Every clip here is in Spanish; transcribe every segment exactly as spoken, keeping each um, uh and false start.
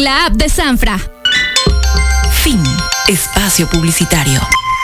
en la app de Sanfra. Fin. Espacio publicitario.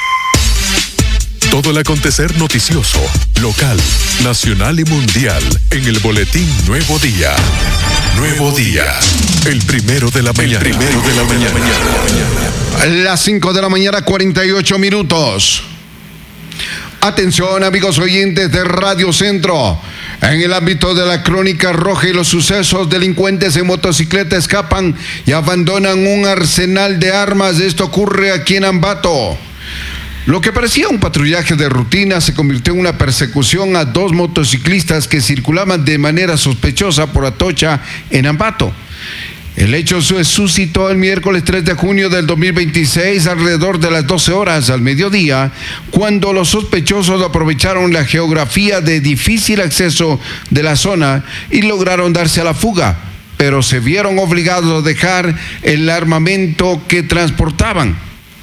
Todo el acontecer noticioso, local, nacional y mundial en el boletín Nuevo Día. Nuevo Día. El primero de la mañana. El primero de la mañana. Las cinco de la mañana, cuarenta y ocho minutos. Atención, amigos oyentes de Radio Centro. En el ámbito de la crónica roja y los sucesos, delincuentes en motocicleta escapan y abandonan un arsenal de armas. Esto ocurre aquí en Ambato. Lo que parecía un patrullaje de rutina se convirtió en una persecución a dos motociclistas que circulaban de manera sospechosa por Atocha, en Ambato. El hecho se suscitó el miércoles tres de junio del dos mil veintiséis alrededor de las doce horas al mediodía, cuando los sospechosos aprovecharon la geografía de difícil acceso de la zona y lograron darse a la fuga, pero se vieron obligados a dejar el armamento que transportaban.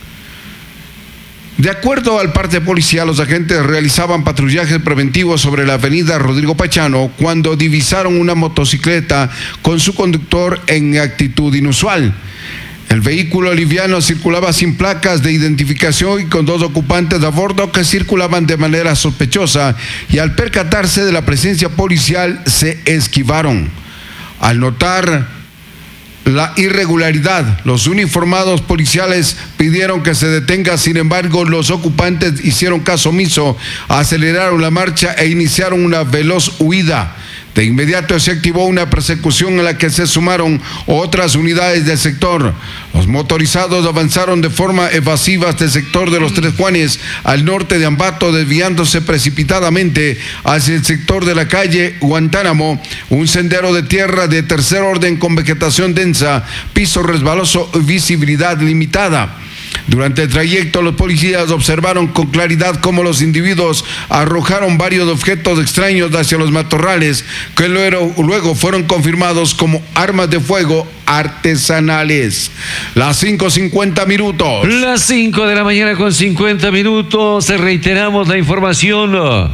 De acuerdo al parte policial, los agentes realizaban patrullajes preventivos sobre la avenida Rodrigo Pachano cuando divisaron una motocicleta con su conductor en actitud inusual. El vehículo liviano circulaba sin placas de identificación y con dos ocupantes a bordo que circulaban de manera sospechosa, y al percatarse de la presencia policial se esquivaron. Al notar la irregularidad, los uniformados policiales pidieron que se detenga. Sin embargo, los ocupantes hicieron caso omiso, aceleraron la marcha e iniciaron una veloz huida. De inmediato se activó una persecución a la que se sumaron otras unidades del sector. Los motorizados avanzaron de forma evasiva hasta el sector de los Tres Juanes, al norte de Ambato, desviándose precipitadamente hacia el sector de la calle Guantánamo, un sendero de tierra de tercer orden con vegetación densa, piso resbaloso y visibilidad limitada. Durante el trayecto, los policías observaron con claridad cómo los individuos arrojaron varios objetos extraños hacia los matorrales, que luego fueron confirmados como armas de fuego artesanales. Las cinco cincuenta minutos. Las cinco de la mañana con cincuenta minutos. Reiteramos la información.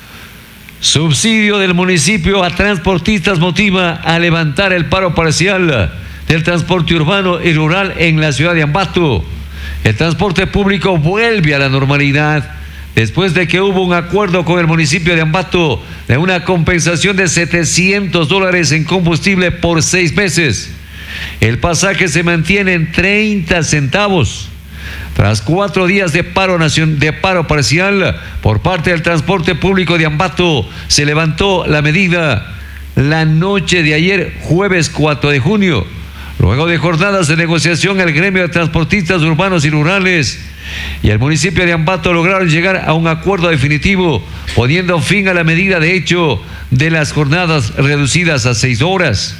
Subsidio del municipio a transportistas motiva a levantar el paro parcial del transporte urbano y rural en la ciudad de Ambato. El transporte público vuelve a la normalidad después de que hubo un acuerdo con el municipio de Ambato de una compensación de setecientos dólares en combustible por seis meses. El pasaje se mantiene en treinta centavos. Tras cuatro días de paro, de paro parcial por parte del transporte público de Ambato, se levantó la medida la noche de ayer, jueves cuatro de junio. Luego de jornadas de negociación, el gremio de transportistas urbanos y rurales y el municipio de Ambato lograron llegar a un acuerdo definitivo, poniendo fin a la medida de hecho de las jornadas reducidas a seis horas.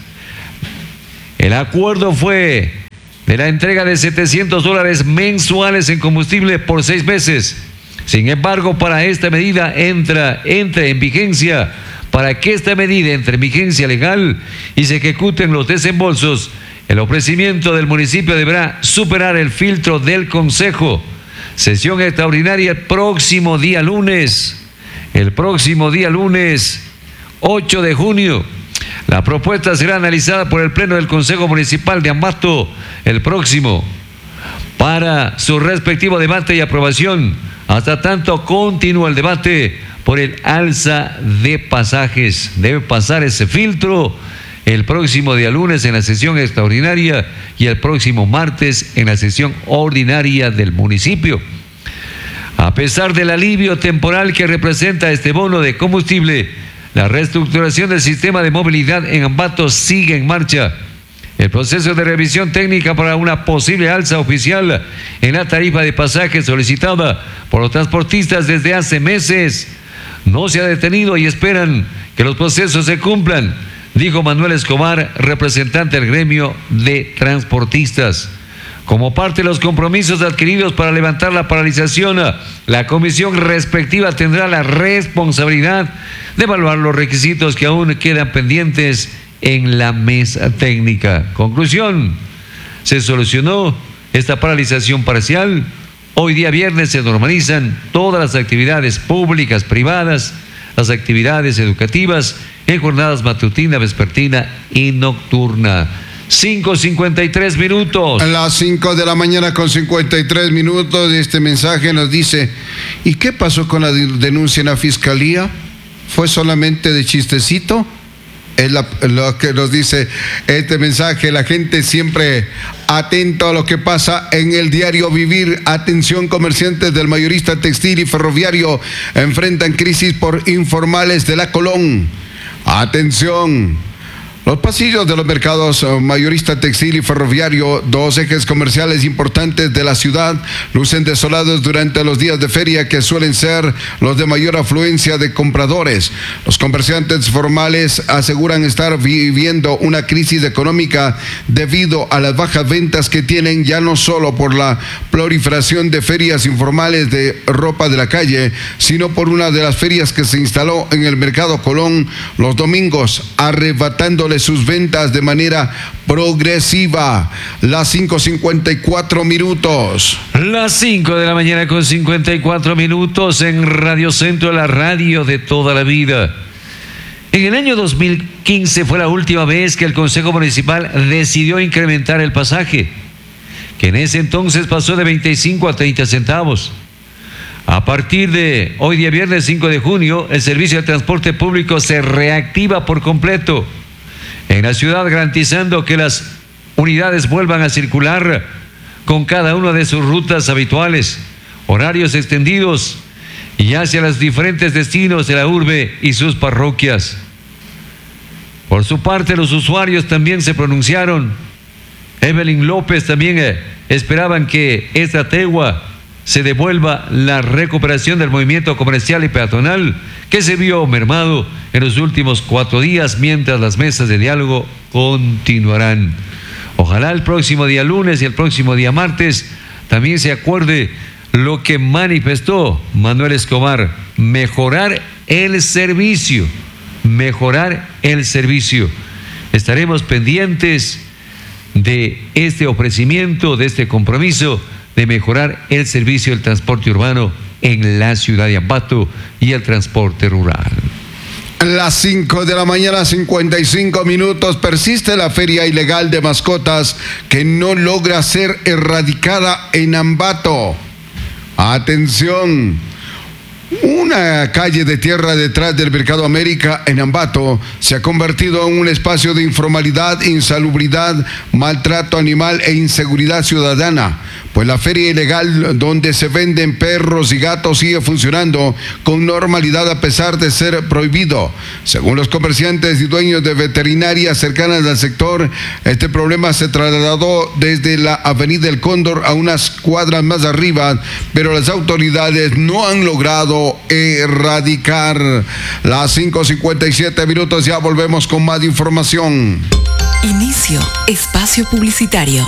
El acuerdo fue de la entrega de setecientos dólares mensuales en combustible por seis meses. Sin embargo, para esta medida entra, entra en vigencia, para que esta medida entre en vigencia legal y se ejecuten los desembolsos, el ofrecimiento del municipio deberá superar el filtro del Consejo. Sesión extraordinaria el próximo día lunes. El próximo día lunes, ocho de junio. La propuesta será analizada por el Pleno del Consejo Municipal de Ambato el próximo para su respectivo debate y aprobación. Hasta tanto continúa el debate por el alza de pasajes. Debe pasar ese filtro el próximo día lunes en la sesión extraordinaria y el próximo martes en la sesión ordinaria del municipio. A pesar del alivio temporal que representa este bono de combustible, la reestructuración del sistema de movilidad en Ambato sigue en marcha. El proceso de revisión técnica para una posible alza oficial en la tarifa de pasaje solicitada por los transportistas desde hace meses no se ha detenido y esperan que los procesos se cumplan, dijo Manuel Escobar, representante del gremio de transportistas. Como parte de los compromisos adquiridos para levantar la paralización, la comisión respectiva tendrá la responsabilidad de evaluar los requisitos que aún quedan pendientes en la mesa técnica. Conclusión: se solucionó esta paralización parcial. Hoy día viernes se normalizan todas las actividades públicas, privadas, las actividades educativas en jornadas matutina, vespertina y nocturna. cinco cincuenta y tres minutos. A las cinco de la mañana con cincuenta y tres minutos, este mensaje nos dice: ¿y qué pasó con la denuncia en la fiscalía? ¿Fue solamente de chistecito? Es la, lo que nos dice este mensaje. La gente siempre atento a lo que pasa en el diario vivir. Atención, comerciantes del mayorista textil y ferroviario enfrentan crisis por informales de la Colón. Atención. Los pasillos de los mercados mayorista textil y ferroviario, dos ejes comerciales importantes de la ciudad, lucen desolados durante los días de feria que suelen ser los de mayor afluencia de compradores. Los comerciantes formales aseguran estar viviendo una crisis económica debido a las bajas ventas que tienen, ya no solo por la proliferación de ferias informales de ropa de la calle, sino por una de las ferias que se instaló en el mercado Colón los domingos, arrebatándole sus ventas de manera progresiva. Las cinco cincuenta y cuatro minutos. Las cinco de la mañana con cincuenta y cuatro minutos en Radio Centro, la radio de toda la vida. En el año dos mil quince fue la última vez que el Consejo Municipal decidió incrementar el pasaje, que en ese entonces pasó de veinticinco a treinta centavos. A partir de hoy día viernes cinco de junio, el servicio de transporte público se reactiva por completo en la ciudad, garantizando que las unidades vuelvan a circular con cada una de sus rutas habituales, horarios extendidos y hacia los diferentes destinos de la urbe y sus parroquias. Por su parte, los usuarios también se pronunciaron. Evelyn López también eh, esperaban que esta tregua se devuelva la recuperación del movimiento comercial y peatonal que se vio mermado en los últimos cuatro días, mientras las mesas de diálogo continuarán. Ojalá el próximo día lunes y el próximo día martes también se acuerde lo que manifestó Manuel Escobar: mejorar el servicio, mejorar el servicio. Estaremos pendientes de este ofrecimiento, de este compromiso de mejorar el servicio del transporte urbano en la ciudad de Ambato y el transporte rural. Las cinco de la mañana, cincuenta y cinco minutos. Persiste la feria ilegal de mascotas que no logra ser erradicada en Ambato. Atención. Una calle de tierra detrás del Mercado América en Ambato se ha convertido en un espacio de informalidad, insalubridad, maltrato animal e inseguridad ciudadana, pues la feria ilegal donde se venden perros y gatos sigue funcionando con normalidad a pesar de ser prohibido. Según los comerciantes y dueños de veterinarias cercanas al sector, este problema se trasladó desde la Avenida El Cóndor a unas cuadras más arriba, pero las autoridades no han logrado erradicar. Las cinco cincuenta y siete minutos, ya volvemos con más información. Inicio espacio publicitario.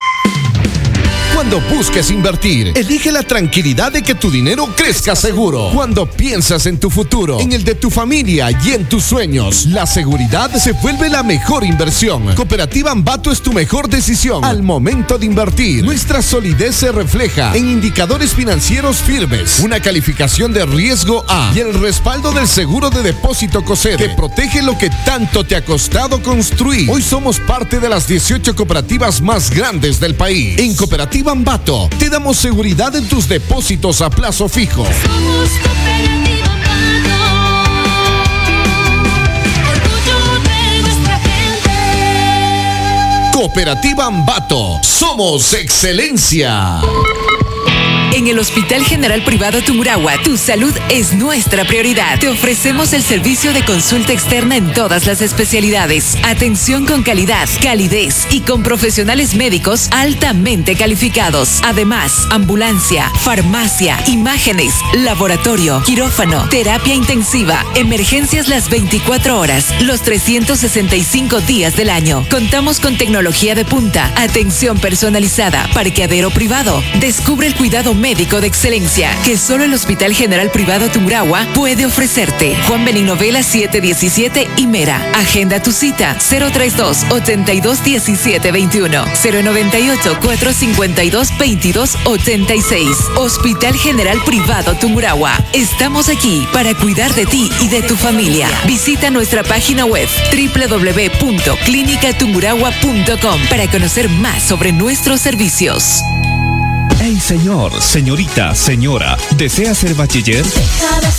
Cuando busques invertir, elige la tranquilidad de que tu dinero crezca seguro. Cuando piensas en tu futuro, en el de tu familia y en tus sueños, la seguridad se vuelve la mejor inversión. Cooperativa Ambato es tu mejor decisión al momento de invertir. Nuestra solidez se refleja en indicadores financieros firmes, una calificación de riesgo A y el respaldo del seguro de depósito COSEDE, que protege lo que tanto te ha costado construir. Hoy somos parte de las dieciocho cooperativas más grandes del país. En Cooperativa Ambato te damos seguridad en tus depósitos a plazo fijo. Somos Cooperativa Ambato, orgullo de nuestra gente. Cooperativa Ambato, somos excelencia. En el Hospital General Privado Tungurahua, tu salud es nuestra prioridad. Te ofrecemos el servicio de consulta externa en todas las especialidades. Atención con calidad, calidez y con profesionales médicos altamente calificados. Además, ambulancia, farmacia, imágenes, laboratorio, quirófano, terapia intensiva, emergencias las veinticuatro horas, los trescientos sesenta y cinco días del año. Contamos con tecnología de punta, atención personalizada, parqueadero privado. Descubre el cuidado médico médico de excelencia que solo el Hospital General Privado Tungurahua puede ofrecerte. Juan Benigno Vela siete diecisiete y Mera. Agenda tu cita cero treinta y dos, ochenta y dos, diecisiete veintiuno, cero noventa y ocho, cuatrocientos cincuenta y dos, veintidós ochenta y seis. Hospital General Privado Tungurahua. Estamos aquí para cuidar de ti y de tu familia. Visita nuestra página web doble u doble u doble u punto clínica tungurahua punto com para conocer más sobre nuestros servicios. Hey señor, señorita, señora, ¿desea ser bachiller?